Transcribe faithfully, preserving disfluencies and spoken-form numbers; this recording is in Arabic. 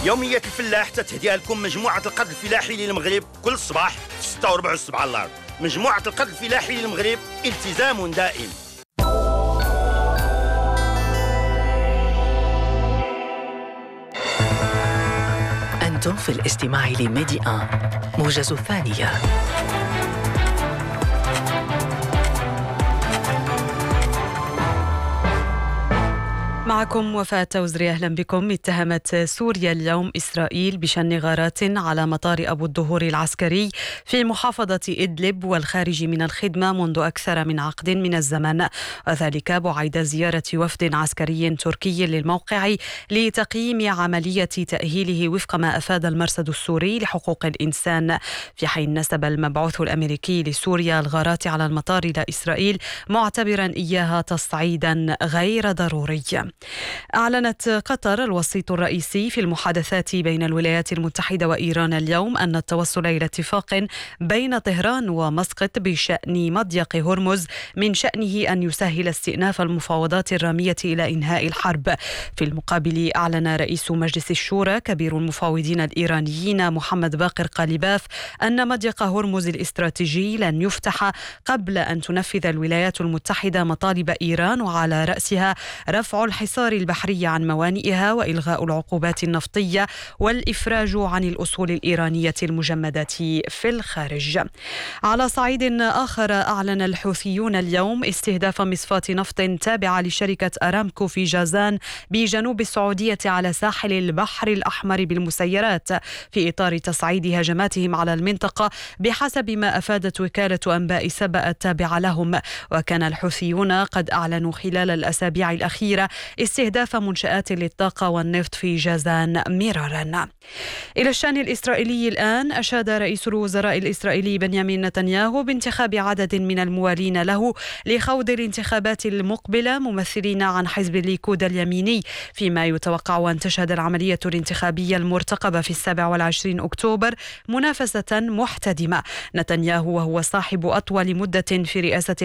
يومية الفلاح تتهديها لكم مجموعة القد الفلاحي للمغرب كل صباح في ستة وربع الصبح على الأرض. مجموعة القد الفلاحي للمغرب، التزام دائم. أنتم في الاستماع لميدي آن موجز الثانية. معكم وفاء توزري، أهلا بكم. اتهمت سوريا اليوم إسرائيل بشن غارات على مطار أبو الدهور العسكري في محافظة إدلب والخارج من الخدمة منذ أكثر من عقد من الزمن، وذلك بعد زيارة وفد عسكري تركي للموقع لتقييم عملية تأهيله وفق ما أفاد المرصد السوري لحقوق الإنسان، في حين نسب المبعوث الأمريكي لسوريا الغارات على المطار إلى إسرائيل معتبرا إياها تصعيدا غير ضروري. أعلنت قطر الوسيط الرئيسي في المحادثات بين الولايات المتحدة وإيران اليوم أن التوصل إلى اتفاق بين طهران ومسقط بشأن مضيق هرمز من شأنه أن يسهل استئناف المفاوضات الرامية إلى إنهاء الحرب. في المقابل أعلن رئيس مجلس الشورى كبير المفاوضين الإيرانيين محمد باقر قالباف أن مضيق هرمز الاستراتيجي لن يفتح قبل أن تنفذ الولايات المتحدة مطالب إيران، وعلى رأسها رفع الحصار البحري عن موانئها وإلغاء العقوبات النفطية والإفراج عن الأصول الإيرانية المجمدة في الخارج. على صعيد آخر، أعلن الحوثيون اليوم استهداف مصفاة نفط تابعة لشركة أرامكو في جازان بجنوب السعودية على ساحل البحر الأحمر بالمسيرات في إطار تصعيد هجماتهم على المنطقة بحسب ما أفادت وكالة أنباء سبأ التابعة لهم. وكان الحوثيون قد أعلنوا خلال الأسابيع الأخيرة استهداف منشآت للطاقة والنفط في جازان مرارا. إلى الشأن الإسرائيلي الآن، أشاد رئيس الوزراء الإسرائيلي بنيامين نتنياهو بانتخاب عدد من الموالين له لخوض الانتخابات المقبلة ممثلين عن حزب الليكود اليميني، فيما يتوقع أن تشهد العملية الانتخابية المرتقبة في السابع والعشرين أكتوبر منافسة محتدمة. نتنياهو وهو صاحب أطول مدة في رئاسة